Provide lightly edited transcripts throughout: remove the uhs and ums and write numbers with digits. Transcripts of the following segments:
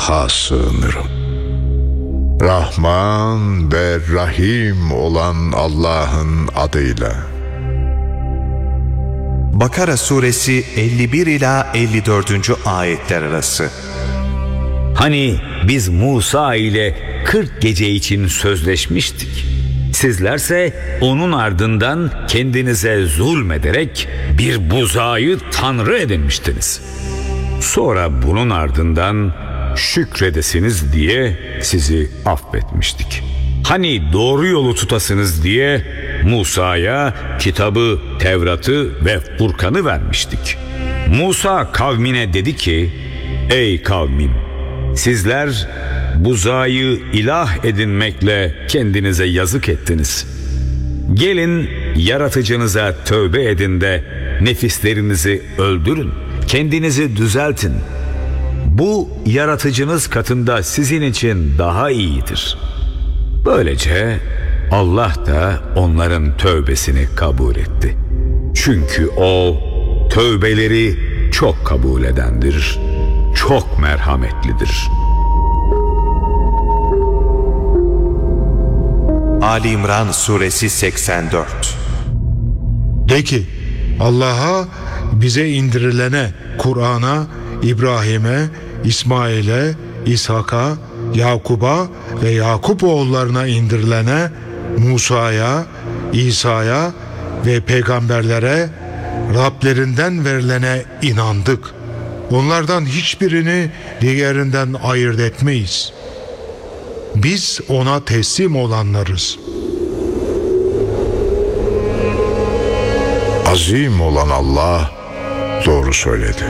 Allah'a sığınırım. Rahman ve Rahim olan Allah'ın adıyla. Bakara suresi 51 ila 54. ayetler arası. Hani biz Musa ile 40 gece için sözleşmiştik. Sizlerse onun ardından kendinize zulmederek bir buzağı tanrı edinmiştiniz. Sonra bunun ardından şükredesiniz diye sizi affetmiştik. Hani doğru yolu tutasınız diye Musa'ya kitabı, Tevrat'ı ve Furkan'ı vermiştik. Musa kavmine dedi ki: Ey kavmim, sizler buzağı ilah edinmekle kendinize yazık ettiniz. Gelin yaratıcınıza tövbe edin de nefislerinizi öldürün, kendinizi düzeltin. Bu yaratıcınız katında sizin için daha iyidir. Böylece Allah da onların tövbesini kabul etti. Çünkü o tövbeleri çok kabul edendir, çok merhametlidir. Ali İmran suresi 84. De ki, Allah'a, bize indirilene, Kur'an'a, İbrahim'e, İsmail'e, İshak'a, Yakub'a ve Yakup oğullarına indirilene, Musa'ya, İsa'ya ve peygamberlere, Rablerinden verilene inandık. Onlardan hiçbirini diğerinden ayırt etmeyiz. Biz ona teslim olanlarız. Azim olan Allah doğru söyledi.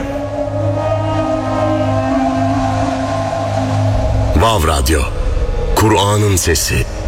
Vav Radyo, Kur'an'ın sesi.